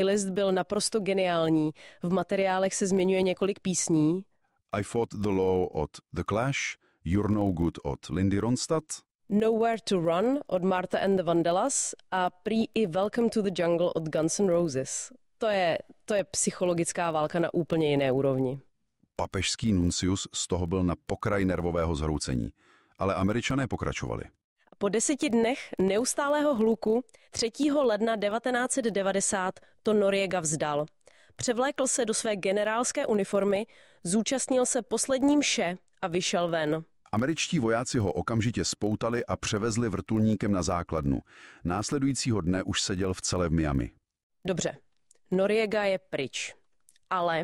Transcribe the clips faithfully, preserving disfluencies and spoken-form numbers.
List byl naprosto geniální. V materiálech se zmiňuje několik písní. I Fought the Law od The Clash, You're No Good od Lindy Ronstadt, Nowhere to Run od Martha and the Vandellas a prý i Welcome to the Jungle od Guns N' Roses. To je, to je psychologická válka na úplně jiné úrovni. Papežský nuncius z toho byl na pokraji nervového zhroucení, ale Američané pokračovali. Po deseti dnech neustálého hluku třetího ledna devatenáct set devadesát to Noriega vzdal. Převlékl se do své generálské uniformy, zúčastnil se poslední mše a vyšel ven. Američtí vojáci ho okamžitě spoutali a převezli vrtulníkem na základnu. Následujícího dne už seděl v cele v Miami. Dobře, Noriega je pryč. Ale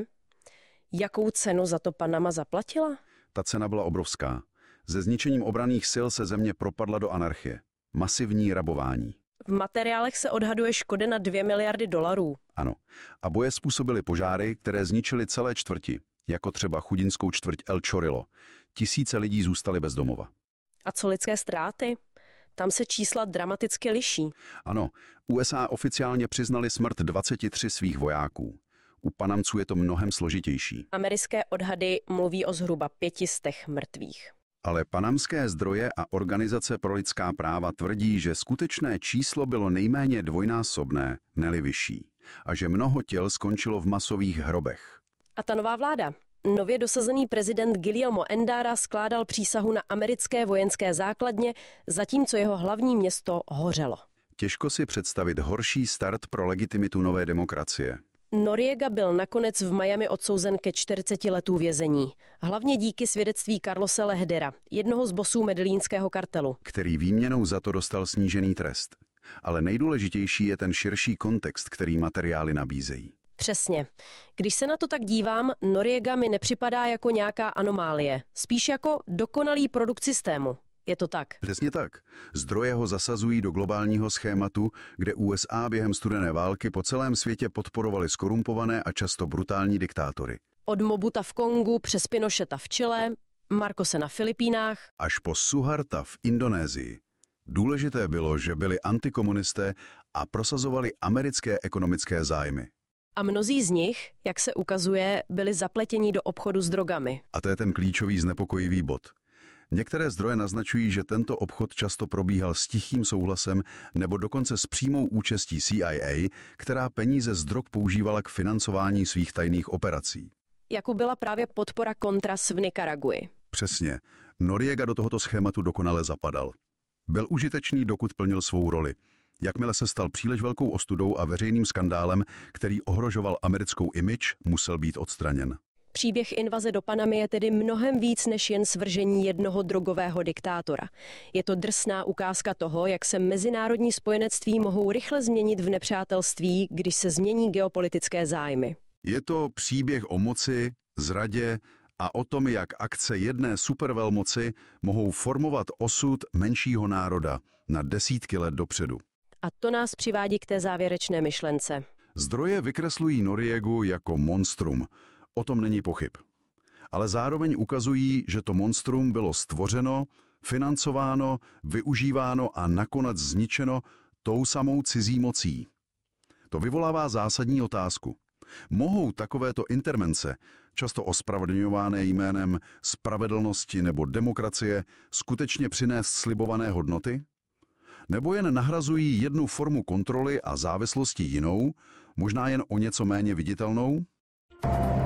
jakou cenu za to Panama zaplatila? Ta cena byla obrovská. Se zničením obranných sil se země propadla do anarchie. Masivní rabování. V materiálech se odhaduje škody na dvě miliardy dolarů. Ano. A boje způsobily požáry, které zničily celé čtvrti, jako třeba chudinskou čtvrť El Chorrillo. Tisíce lidí zůstaly bez domova. A co lidské ztráty? Tam se čísla dramaticky liší. Ano, U S A oficiálně přiznali smrt dvaceti třech svých vojáků. U Panamců je to mnohem složitější. Americké odhady mluví o zhruba pětistech mrtvých. Ale panamské zdroje a organizace pro lidská práva tvrdí, že skutečné číslo bylo nejméně dvojnásobné, ne-li vyšší, a že mnoho těl skončilo v masových hrobech. A ta nová vláda? Nově dosazený prezident Guillermo Endara skládal přísahu na americké vojenské základně, zatímco jeho hlavní město hořelo. Těžko si představit horší start pro legitimitu nové demokracie. Noriega byl nakonec v Miami odsouzen ke čtyřiceti letů vězení. Hlavně díky svědectví Carlose Lehdera, jednoho z bosů medellínského kartelu. Který výměnou za to dostal snížený trest. Ale nejdůležitější je ten širší kontext, který materiály nabízejí. Přesně. Když se na to tak dívám, Noriega mi nepřipadá jako nějaká anomálie. Spíš jako dokonalý produkt systému. Je to tak? Přesně tak. Zdroje ho zasazují do globálního schématu, kde U S A během studené války po celém světě podporovali skorumpované a často brutální diktátory. Od Mobuta v Kongu přes Pinocheta v Chile, Marcose na Filipínách. Až po Suharta v Indonésii. Důležité bylo, že byli antikomunisté a prosazovali americké ekonomické zájmy. A mnozí z nich, jak se ukazuje, byli zapletěni do obchodu s drogami. A to je ten klíčový znepokojivý bod. Některé zdroje naznačují, že tento obchod často probíhal s tichým souhlasem nebo dokonce s přímou účastí C I A, která peníze z drog používala k financování svých tajných operací. Jako byla právě podpora Contras v Nikaraguji. Přesně. Noriega do tohoto schématu dokonale zapadal. Byl užitečný, dokud plnil svou roli. Jakmile se stal příliš velkou ostudou a veřejným skandálem, který ohrožoval americkou image, musel být odstraněn. Příběh invaze do Panamy je tedy mnohem víc než jen svržení jednoho drogového diktátora. Je to drsná ukázka toho, jak se mezinárodní spojenectví mohou rychle změnit v nepřátelství, když se změní geopolitické zájmy. Je to příběh o moci, zradě a o tom, jak akce jedné supervelmoci mohou formovat osud menšího národa na desítky let dopředu. A to nás přivádí k té závěrečné myšlence. Zdroje vykreslují Noriegu jako monstrum. O tom není pochyb. Ale zároveň ukazují, že to monstrum bylo stvořeno, financováno, využíváno a nakonec zničeno tou samou cizí mocí. To vyvolává zásadní otázku. Mohou takovéto intervence, často ospravedlňované jménem spravedlnosti nebo demokracie, skutečně přinést slibované hodnoty? Nebo jen nahrazují jednu formu kontroly a závislosti jinou, možná jen o něco méně viditelnou?